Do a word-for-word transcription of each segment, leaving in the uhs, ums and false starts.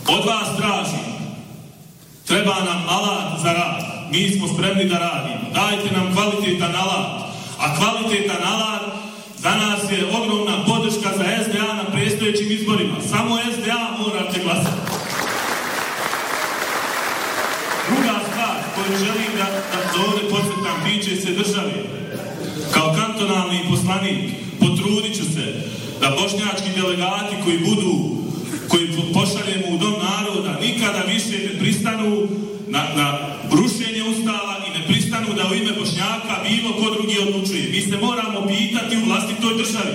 Od vas tražim, treba nam alat za rad. Mi smo spremni da radimo. Dajte nam kvalitetan alat. A kvalitetan alat za nas je ogromna podrška za S D A na predstojećim izborima. Samo S D A morate glasati. Druga stvar koju želim da, da ovdje podsjetam tiče se države. Kao kantonalni poslanik potrudit ću se da bošnjački delegati koji budu, koji pošaljemo u Dom naroda, nikada više ne pristanu na, na rušenje Ustava i ne pristanu da u ime Bošnjaka bilo ko drugi odlučuje. Mi se moramo pitati u vlastitoj državi.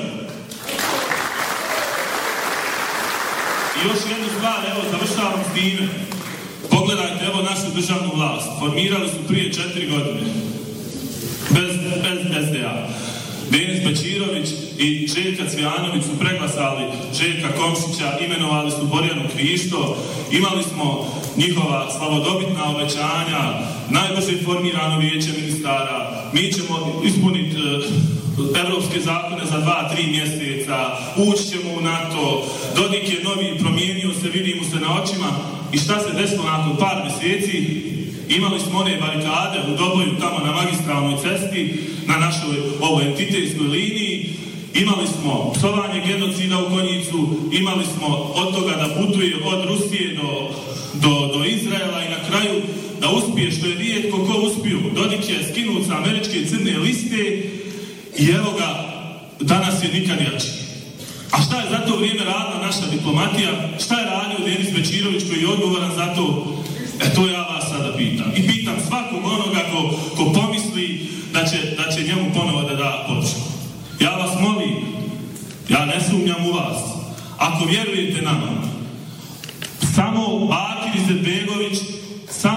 I još jednu stvar, evo, završavam s time. Pogledajte, evo, našu državnu vlast. Formirali su prije četiri godine. Bez, bez S D A. Denis Bećirović i Željka Cvijanović su preglasali Željka Komšića, imenovali su Borjanu Krišto, imali smo njihova slavodobitna obećanja, najbrže formirano vijeće ministara, mi ćemo ispuniti uh, evropske zakone za dva, tri mjeseca, ući ćemo u NATO, Dodik je novi, promijenio se, vidimo se na očima i šta se desilo nakon par mjeseci? Imali smo one barikade u Doboju tamo na magistralnoj cesti, na našoj ovoj entitetskoj liniji, imali smo psovanje genocida u Konjicu, imali smo od toga da putuje od Rusije do, do, do Izraela i na kraju da uspije, što je rijetko ko uspiju. Dodik je skinut sa američke crne liste i evo ga, danas je nikad jači. A šta je za to vrijeme radila naša diplomatija? Šta je radio Denis Bećirović koji je odgovoran za to? E to ja vas sada pitam. I pitam svakog onoga ko, ko pomisli da će, da će njemu ponovo da da podršku. Ja vas molim, ja ne sumnjam u vas. Ako vjerujete nama, samo Bakir Izetbegović, samo